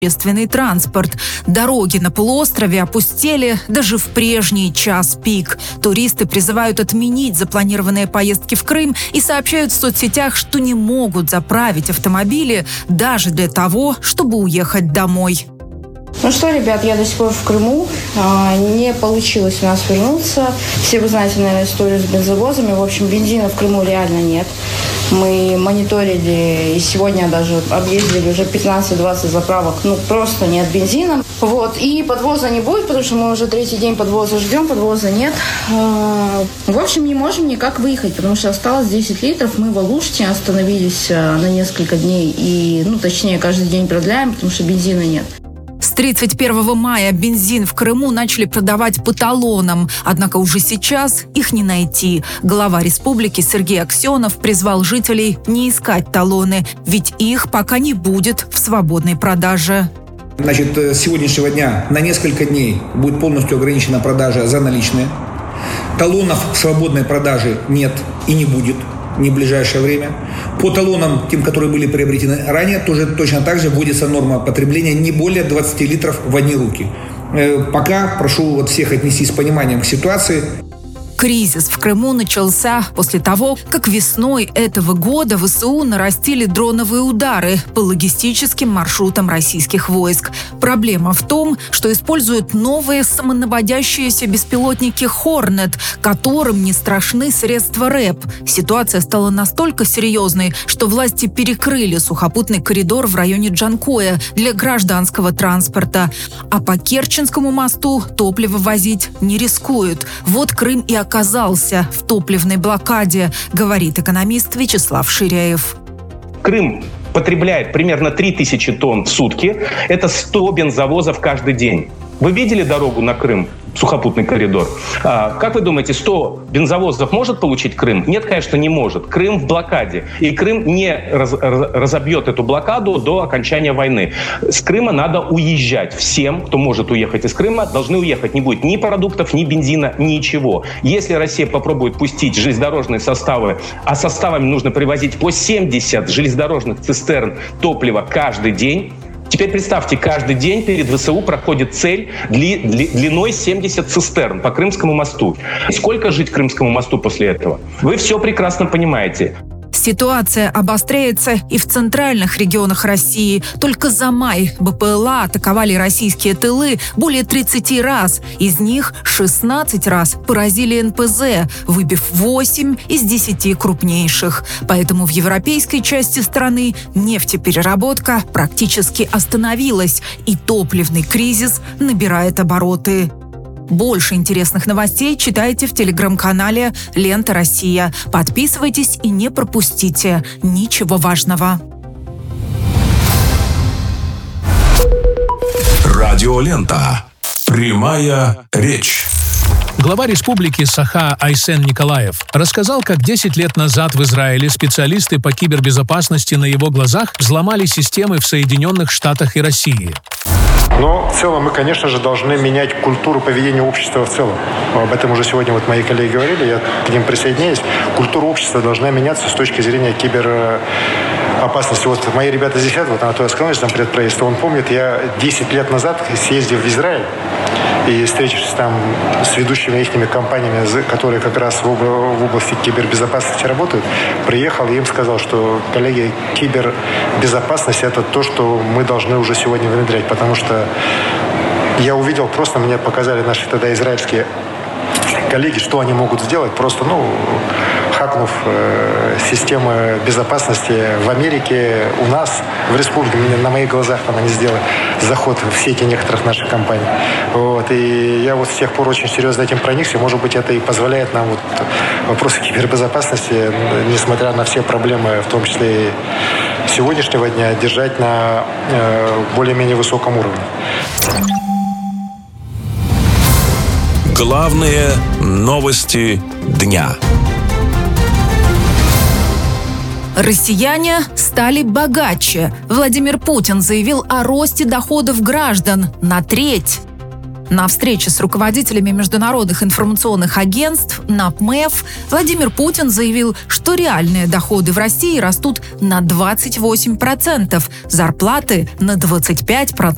общественный транспорт. Дороги на полуострове опустели даже в прежний час пик. Туристы призывают отменить запланированные поездки в Крым и сообщают в соцсетях, что не могут заправить автомобили даже для того, чтобы уехать домой. Ну что, ребят, я до сих пор в Крыму. Не получилось у нас вернуться. Все вы знаете, наверное, историю с бензовозами. В общем, бензина в Крыму реально нет. Мы мониторили и сегодня даже объездили уже 15-20 заправок. Просто нет бензина. И подвоза не будет, потому что мы уже третий день подвоза ждем, подвоза нет. В общем, не можем никак выехать, потому что осталось 10 литров. Мы в Алуште остановились на несколько дней и, точнее, каждый день продляем, потому что бензина нет. С 31 мая бензин в Крыму начали продавать по талонам, однако уже сейчас их не найти. Глава республики Сергей Аксенов призвал жителей не искать талоны, ведь их пока не будет в свободной продаже. С сегодняшнего дня на несколько дней будет полностью ограничена продажа за наличные. Талонов в свободной продаже нет и не будет. Не в ближайшее время. По талонам, тем, которые были приобретены ранее, тоже точно так же вводится норма потребления не более 20 литров в одни руки. Пока прошу всех отнестись с пониманием к ситуации. Кризис в Крыму начался после того, как весной этого года ВСУ нарастили дроновые удары по логистическим маршрутам российских войск. Проблема в том, что используют новые самонаводящиеся беспилотники «Хорнет», которым не страшны средства РЭП. Ситуация стала настолько серьезной, что власти перекрыли сухопутный коридор в районе Джанкоя для гражданского транспорта. А по Керченскому мосту топливо возить не рискуют. Вот Крым и оказался в топливной блокаде, говорит экономист Вячеслав Ширяев. Крым потребляет примерно 3000 тонн в сутки. Это 100 бензовозов каждый день. Вы видели дорогу на Крым? Сухопутный коридор. Как вы думаете, 100 бензовозов может получить Крым? Нет, конечно, не может. Крым в блокаде. И Крым не разобьет эту блокаду до окончания войны. С Крыма надо уезжать. Всем, кто может уехать из Крыма, должны уехать. Не будет ни продуктов, ни бензина, ничего. Если Россия попробует пустить железнодорожные составы, а составами нужно привозить по 70 железнодорожных цистерн топлива каждый день, теперь представьте, каждый день перед ВСУ проходит цель длиной 70 цистерн по Крымскому мосту. Сколько жить Крымскому мосту после этого? Вы все прекрасно понимаете. Ситуация обостряется и в центральных регионах России. Только за май БПЛА атаковали российские тылы более 30 раз. Из них 16 раз поразили НПЗ, выбив 8 из 10 крупнейших. Поэтому в европейской части страны нефтепереработка практически остановилась, и топливный кризис набирает обороты. Больше интересных новостей читайте в телеграм-канале «Лента Россия». Подписывайтесь и не пропустите ничего важного. Радиолента. Прямая речь. Глава республики Саха Айсен Николаев рассказал, как 10 лет назад в Израиле специалисты по кибербезопасности на его глазах взломали системы в Соединенных Штатах и России. Но в целом мы, конечно же, должны менять культуру поведения общества в целом. Об этом уже сегодня мои коллеги говорили, я к ним присоединяюсь. Культура общества должна меняться с точки зрения киберопасности. Мои ребята здесь сидят, Анатолий Асканович, зампред правительства, он помнит, я 10 лет назад съездил в Израиль и встретившись там с ведущими ихними компаниями, которые как раз в области кибербезопасности работают, приехал и им сказал, что, коллеги, кибербезопасность – это то, что мы должны уже сегодня внедрять, потому что я увидел, просто мне показали наши тогда израильские коллеги, что они могут сделать, просто, хакнув системы безопасности в Америке, у нас, в республике, на моих глазах там они сделали заход в сети некоторых наших компаний. И я с тех пор очень серьезно этим проникся. Может быть, это и позволяет нам вопросы кибербезопасности, несмотря на все проблемы, в том числе и сегодняшнего дня, держать на более-менее высоком уровне. Главные новости дня. Россияне стали богаче. Владимир Путин заявил о росте доходов граждан на треть. На встрече с руководителями международных информационных агентств НАПМЭФ Владимир Путин заявил, что реальные доходы в России растут на 28%, зарплаты на 25%.